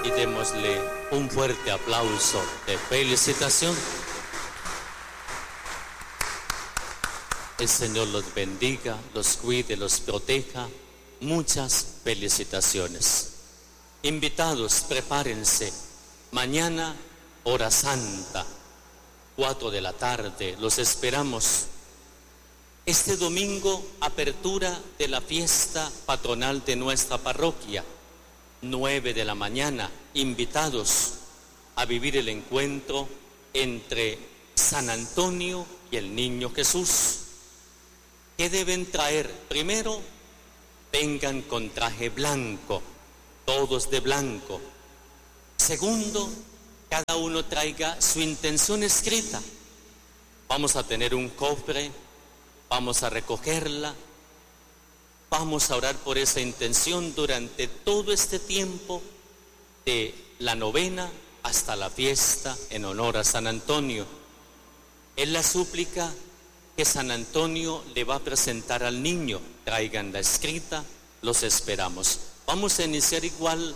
y démosle un fuerte aplauso de felicitación. El Señor los bendiga, los cuide, los proteja. Muchas felicitaciones. Invitados, prepárense. Mañana, hora santa, 4 de la tarde, los esperamos. Este domingo, apertura de la fiesta patronal de nuestra parroquia, 9 de la mañana, invitados a vivir el encuentro entre San Antonio y el Niño Jesús. ¿Qué deben traer? Primero, vengan con traje blanco, todos de blanco. Segundo, cada uno traiga su intención escrita. Vamos a tener un cofre, vamos a recogerla, vamos a orar por esa intención durante todo este tiempo de la novena hasta la fiesta en honor a San Antonio. Es la súplica que San Antonio le va a presentar al niño. Traigan la escrita, los esperamos. Vamos a iniciar igual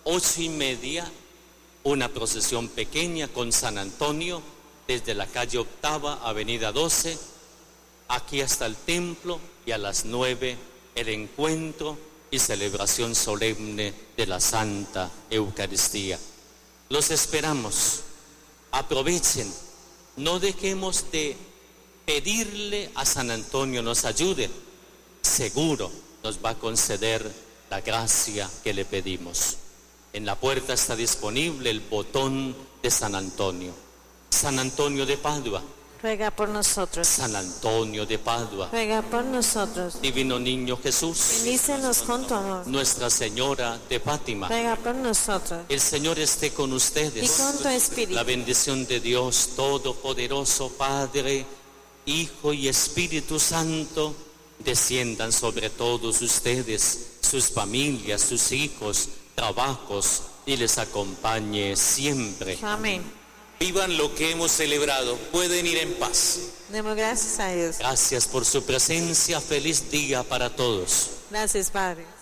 8:30, una procesión pequeña con San Antonio desde la calle Octava, avenida 12, aquí hasta el templo, y a las 9 el encuentro y celebración solemne de la Santa Eucaristía. Los esperamos. Aprovechen, no dejemos de pedirle a San Antonio nos ayude. Seguro nos va a conceder la gracia que le pedimos. En la puerta está disponible el botón de San Antonio. San Antonio de Padua, ruega por nosotros. San Antonio de Padua, ruega por nosotros. Divino Niño Jesús, Bendícenos con tu amor. Nuestra Señora de Fátima, ruega por nosotros. el Señor esté con ustedes. Y con tu espíritu. La bendición de Dios Todopoderoso, Padre, Hijo y Espíritu Santo, desciendan sobre todos ustedes, sus familias, sus hijos, trabajos, y les acompañe siempre. Amén. Vivan lo que hemos celebrado. Pueden ir en paz. Demos gracias a Dios. Gracias por su presencia. Feliz día para todos. Gracias, Padre.